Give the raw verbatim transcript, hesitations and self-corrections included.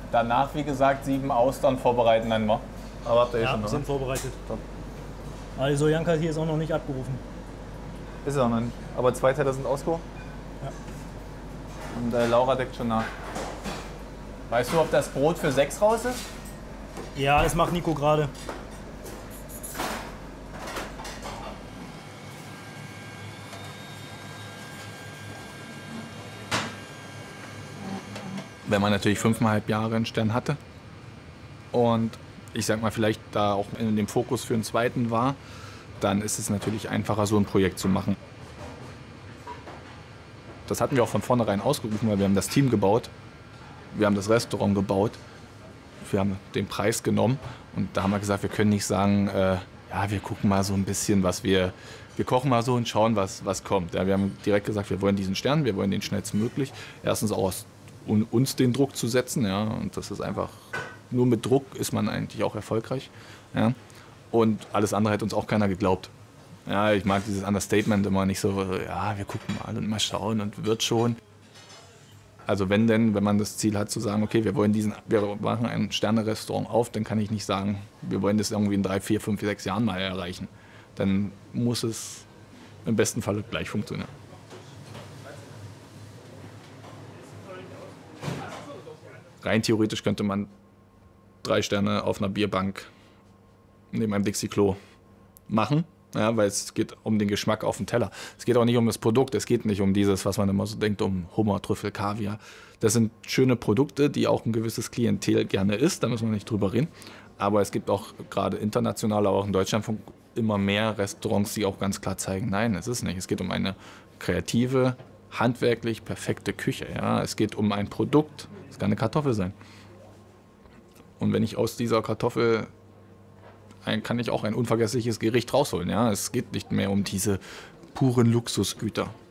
Danach, wie gesagt, sieben Austern vorbereiten dann mal. Aber habt ihr eh Ja, schon, oder? sind vorbereitet. Top. Also Janka hier ist auch noch nicht abgerufen. Ist er auch noch nicht. Aber zwei Teller sind ausgehoben. Ja. Und äh, Laura deckt schon nach. Weißt du, ob das Brot für sechs raus ist? Ja, das macht Nico gerade. Wenn man natürlich fünfeinhalb Jahre einen Stern hatte und ich sag mal vielleicht da auch in dem Fokus für einen zweiten war, dann ist es natürlich einfacher, so ein Projekt zu machen. Das hatten wir auch von vornherein ausgerufen, weil wir haben das Team gebaut, wir haben das Restaurant gebaut, wir haben den Preis genommen und da haben wir gesagt, wir können nicht sagen, äh, ja, wir gucken mal so ein bisschen, was wir, wir kochen mal so und schauen, was, was kommt. Ja, wir haben direkt gesagt, wir wollen diesen Stern, wir wollen den schnellstmöglich. Erstens auch aus um uns den Druck zu setzen, ja, und das ist einfach, nur mit Druck ist man eigentlich auch erfolgreich, ja, und alles andere hat uns auch keiner geglaubt. Ja, ich mag dieses Understatement immer nicht so, ja, wir gucken mal und mal schauen und wird schon. Also wenn denn, wenn man das Ziel hat zu sagen, okay, wir wollen diesen, wir machen ein Sterne-Restaurant auf, dann kann ich nicht sagen, wir wollen das irgendwie in drei, vier, fünf, sechs Jahren mal erreichen. Dann muss es im besten Fall gleich funktionieren. Rein theoretisch könnte man drei Sterne auf einer Bierbank neben einem Dixie-Klo machen, ja, weil es geht um den Geschmack auf dem Teller. Es geht auch nicht um das Produkt, es geht nicht um dieses, was man immer so denkt, um Hummer, Trüffel, Kaviar. Das sind schöne Produkte, die auch ein gewisses Klientel gerne isst, da müssen wir nicht drüber reden. Aber es gibt auch gerade international, aber auch in Deutschland immer mehr Restaurants, die auch ganz klar zeigen, nein, es ist nicht. Es geht um eine kreative, handwerklich perfekte Küche. Ja. Es geht um ein Produkt. Es kann eine Kartoffel sein. Und wenn ich aus dieser Kartoffel, ein, kann ich auch ein unvergessliches Gericht rausholen. Ja. Es geht nicht mehr um diese puren Luxusgüter.